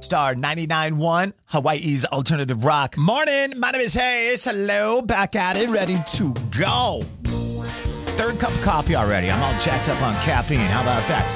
Star 99.1, Hawaii's alternative rock. Morning. My name is Hayes. Hello. Back at it. Ready to go. Third cup of coffee already. I'm all jacked up on caffeine. How about that?